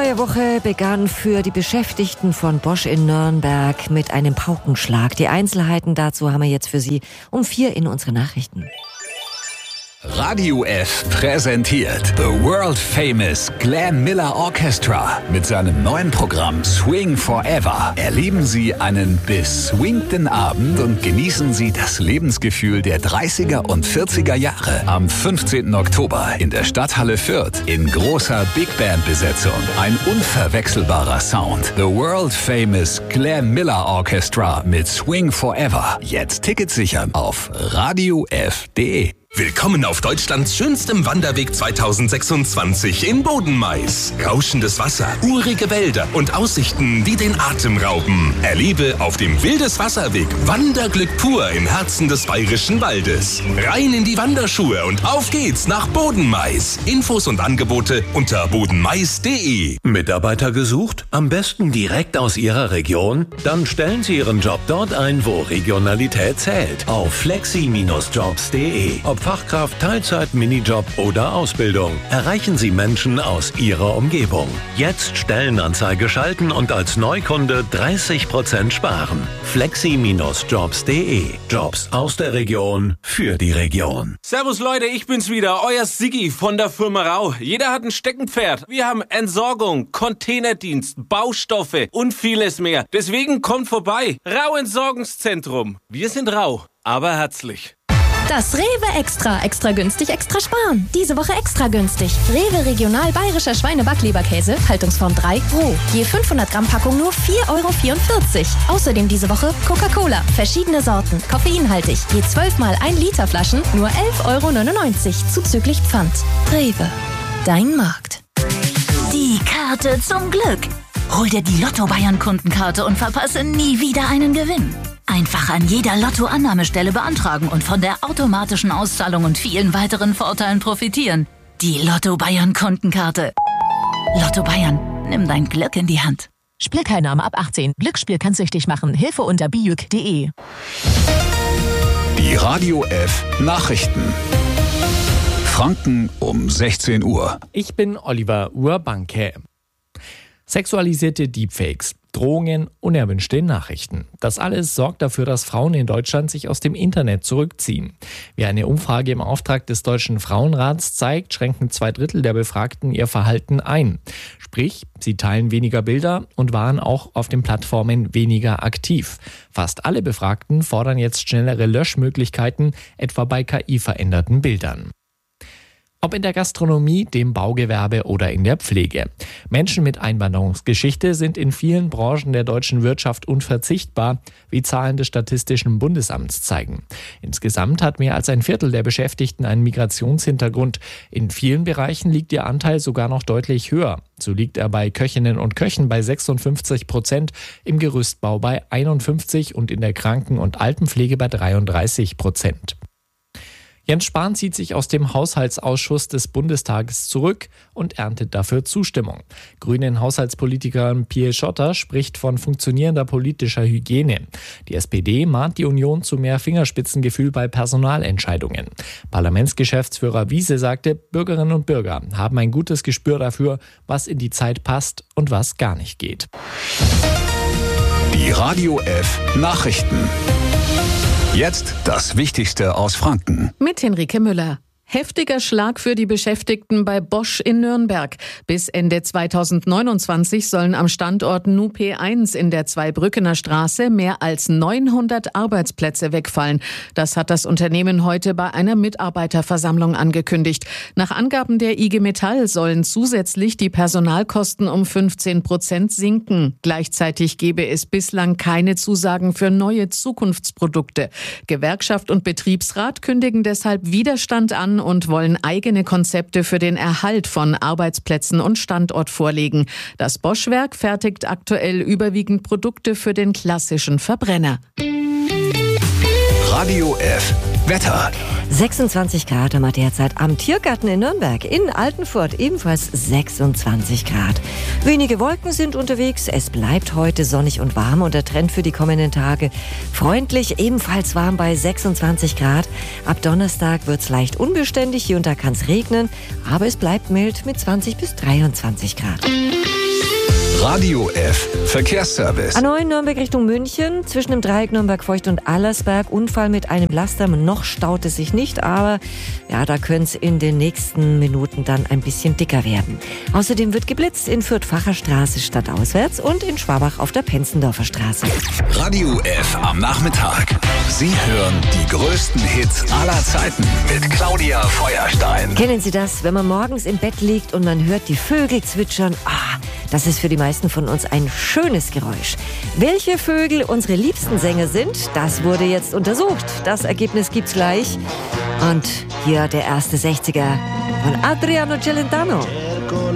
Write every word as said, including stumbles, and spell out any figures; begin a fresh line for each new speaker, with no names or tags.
neue Woche begann für die Beschäftigten von Bosch in Nürnberg mit einem Paukenschlag. Die Einzelheiten dazu haben wir jetzt für Sie um vier in unsere Nachrichten.
Radio F präsentiert The World Famous Glenn Miller Orchestra mit seinem neuen Programm Swing Forever. Erleben Sie einen beswingten Abend und genießen Sie das Lebensgefühl der dreißiger und vierziger Jahre. Am fünfzehnten Oktober in der Stadthalle Fürth in großer Big Band Besetzung. Ein unverwechselbarer Sound. The World Famous Glenn Miller Orchestra mit Swing Forever. Jetzt Tickets sichern auf radio f punkt de.
Willkommen auf Deutschlands schönstem Wanderweg zweitausendsechsundzwanzig in Bodenmais. Rauschendes Wasser, urige Wälder und Aussichten, die den Atem rauben. Erlebe auf dem Wildeswasserweg Wanderglück pur im Herzen des Bayerischen Waldes. Rein in die Wanderschuhe und auf geht's nach Bodenmais. Infos und Angebote unter bodenmais punkt de.
Mitarbeiter gesucht? Am besten direkt aus Ihrer Region? Dann stellen Sie Ihren Job dort ein, wo Regionalität zählt. Auf flexi Bindestrich jobs punkt de. Ob Fachkraft, Teilzeit, Minijob oder Ausbildung. Erreichen Sie Menschen aus Ihrer Umgebung. Jetzt Stellenanzeige schalten und als Neukunde dreißig Prozent sparen. flexi Bindestrich jobs punkt de. Jobs aus der Region für die Region.
Servus Leute, ich bin's wieder, euer Siggi von der Firma Rau. Jeder hat ein Steckenpferd. Wir haben Entsorgung, Containerdienst, Baustoffe und vieles mehr. Deswegen kommt vorbei. Rau Entsorgungszentrum. Wir sind rau, aber herzlich.
Das Rewe Extra. Extra günstig, extra sparen. Diese Woche extra günstig. Rewe Regional Bayerischer Schweine-Backleberkäse, Haltungsform drei, roh. Je fünfhundert Gramm Packung nur vier Euro vierundvierzig. Außerdem diese Woche Coca-Cola. Verschiedene Sorten, koffeinhaltig. Je zwölf mal ein Liter Flaschen, nur elf Euro neunundneunzig. Zuzüglich Pfand. Rewe. Dein Markt.
Die Karte zum Glück. Hol dir die Lotto-Bayern-Kundenkarte und verpasse nie wieder einen Gewinn. Einfach an jeder Lotto-Annahmestelle beantragen und von der automatischen Auszahlung und vielen weiteren Vorteilen profitieren. Die Lotto-Bayern-Kundenkarte. Lotto Bayern, nimm dein Glück in die Hand.
Spielteilnahme ab achtzehn. Glücksspiel kann süchtig machen. Hilfe unter bijuk punkt de.
Die Radio F Nachrichten. Franken um sechzehn Uhr.
Ich bin Oliver Urbanke. Sexualisierte Deepfakes, Drohungen, unerwünschte Nachrichten. Das alles sorgt dafür, dass Frauen in Deutschland sich aus dem Internet zurückziehen. Wie eine Umfrage im Auftrag des Deutschen Frauenrats zeigt, schränken zwei Drittel der Befragten ihr Verhalten ein. Sprich, sie teilen weniger Bilder und waren auch auf den Plattformen weniger aktiv. Fast alle Befragten fordern jetzt schnellere Löschmöglichkeiten, etwa bei K I-veränderten Bildern. Ob in der Gastronomie, dem Baugewerbe oder in der Pflege. Menschen mit Einwanderungsgeschichte sind in vielen Branchen der deutschen Wirtschaft unverzichtbar, wie Zahlen des Statistischen Bundesamts zeigen. Insgesamt hat mehr als ein Viertel der Beschäftigten einen Migrationshintergrund. In vielen Bereichen liegt ihr Anteil sogar noch deutlich höher. So liegt er bei Köchinnen und Köchen bei sechsundfünfzig Prozent, im Gerüstbau bei einundfünfzig und in der Kranken- und Altenpflege bei dreiunddreißig Prozent. Jens Spahn zieht sich aus dem Haushaltsausschuss des Bundestages zurück und erntet dafür Zustimmung. Grünen Haushaltspolitiker Pierre Schotter spricht von funktionierender politischer Hygiene. Die S P D mahnt die Union zu mehr Fingerspitzengefühl bei Personalentscheidungen. Parlamentsgeschäftsführer Wiese sagte, Bürgerinnen und Bürger haben ein gutes Gespür dafür, was in die Zeit passt und was gar nicht geht.
Die Radio F Nachrichten. Jetzt das Wichtigste aus Franken.
Mit Henrike Müller. Heftiger Schlag für die Beschäftigten bei Bosch in Nürnberg. Bis Ende zweitausendneunundzwanzig sollen am Standort N U P eins in der Zweibrückener Straße mehr als neunhundert Arbeitsplätze wegfallen. Das hat das Unternehmen heute bei einer Mitarbeiterversammlung angekündigt. Nach Angaben der I G Metall sollen zusätzlich die Personalkosten um fünfzehn Prozent sinken. Gleichzeitig gebe es bislang keine Zusagen für neue Zukunftsprodukte. Gewerkschaft und Betriebsrat kündigen deshalb Widerstand an und wollen eigene Konzepte für den Erhalt von Arbeitsplätzen und Standort vorlegen. Das Bosch-Werk fertigt aktuell überwiegend Produkte für den klassischen Verbrenner.
Radio F Wetter.
sechsundzwanzig Grad haben wir derzeit am Tiergarten in Nürnberg. In Altenfurt ebenfalls sechsundzwanzig Grad. Wenige Wolken sind unterwegs. Es bleibt heute sonnig und warm und der Trend für die kommenden Tage freundlich, ebenfalls warm bei sechsundzwanzig Grad. Ab Donnerstag wird es leicht unbeständig. Hier und da kann es regnen, aber es bleibt mild mit zwanzig bis dreiundzwanzig Grad.
Radio F Verkehrsservice.
A neun Nürnberg Richtung München, zwischen dem Dreieck Nürnberg-Feucht und Allersberg. Unfall mit einem Laster. Noch staut es sich nicht, aber ja, da könnte es in den nächsten Minuten dann ein bisschen dicker werden. Außerdem wird geblitzt in Fürth-Facher Straße stadtauswärts und in Schwabach auf der Penzendorfer Straße.
Radio F am Nachmittag. Sie hören die größten Hits aller Zeiten mit Claudia Feuerstein.
Kennen Sie das, wenn man morgens im Bett liegt und man hört die Vögel zwitschern? Ah, das ist für die meisten von uns ein schönes Geräusch. Welche Vögel unsere liebsten Sänger sind, das wurde jetzt untersucht. Das Ergebnis gibt's gleich. Und hier der erste sechziger von Adriano Celentano.